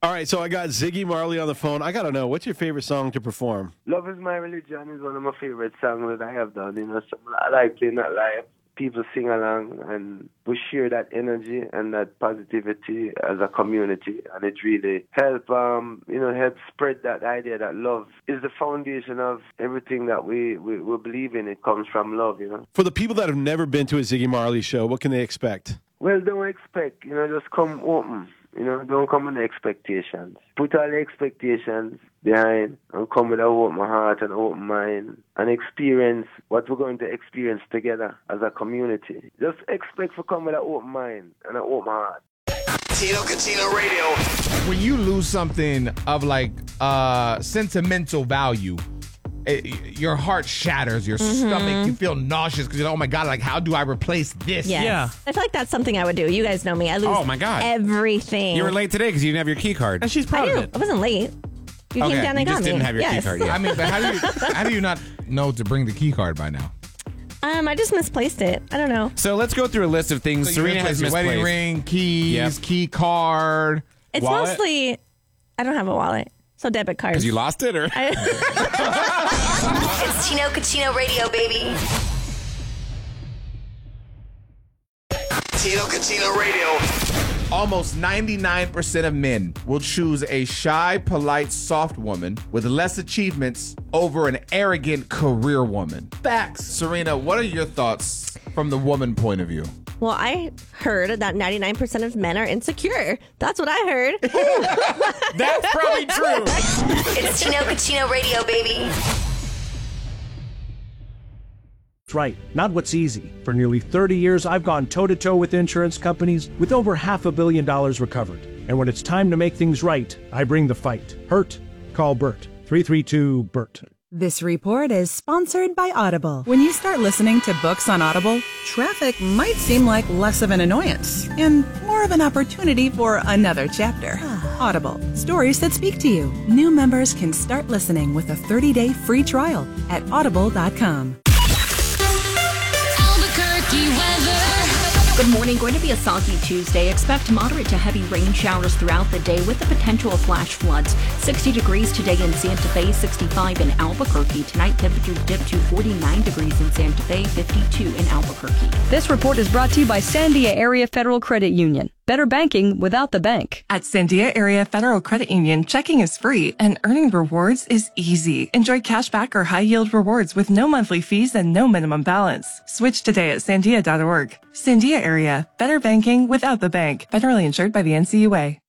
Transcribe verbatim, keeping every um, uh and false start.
All right, so I got Ziggy Marley on the phone. I got to know, what's your favorite song to perform? Love Is My Religion is one of my favorite songs that I have done. You know, so I like playing that live. People sing along, and we share that energy and that positivity as a community, and it really help, um, you know, help spread that idea that love is the foundation of everything that we, we, we believe in. It comes from love, you know. For the people that have never been to a Ziggy Marley show, what can they expect? Well, don't expect, you know, just come open. You know, don't come with expectations. Put all the expectations behind and come with an open heart and open mind and experience what we're going to experience together as a community. Just expect to come with an open mind and an open heart. Tino Catino Radio. When you lose something of like uh, sentimental value, it, your heart shatters, your mm-hmm. stomach, you feel nauseous because you're like, oh my God, like how do I replace this? Yes. Yeah. I feel like that's something I would do. You guys know me. I lose oh my God. everything. You were late today because you didn't have your key card. And she's proud I of do. it. I wasn't late. You okay. came down and you got just me. didn't have your yes. key card yet. I mean, but how do you how do you not know to bring the key card by now? Um, I just misplaced it. I don't know. So let's go through a list of things So Serena has misplaced. Wedding ring, keys, Yep. key card, It's wallet. mostly, I don't have a wallet. So debit cards. Because you lost it, or? I, It's Tino Catino Radio, baby. Tino Catino Radio. Almost ninety-nine percent of men will choose a shy, polite, soft woman with less achievements over an arrogant career woman. Facts. Serena, what are your thoughts from the woman point of view? well, I heard that ninety-nine percent of men are insecure. That's what I heard. That's probably true. It's Tino Catino Radio, baby. Right, not what's easy. For nearly thirty years, I've gone toe-to-toe with insurance companies with over half a billion dollars recovered. And when it's time to make things right, I bring the fight. Hurt? Call Bert. three three two, B E R T. This report is sponsored by Audible. When you start listening to books on Audible, traffic might seem like less of an annoyance and more of an opportunity for another chapter. Audible, stories that speak to you. New members can start listening with a thirty-day free trial at audible dot com. Good morning. Going to be a soggy Tuesday. Expect moderate to heavy rain showers throughout the day with the potential of flash floods. sixty degrees today in Santa Fe, sixty-five in Albuquerque. Tonight, temperatures dip to forty-nine degrees in Santa Fe, fifty-two in Albuquerque. This report is brought to you by Sandia Area Federal Credit Union. Better banking without the bank. At Sandia Area Federal Credit Union, checking is free and earning rewards is easy. Enjoy cashback or high-yield rewards with no monthly fees and no minimum balance. Switch today at sandia dot org. Sandia Area, better banking without the bank. Federally insured by the N C U A.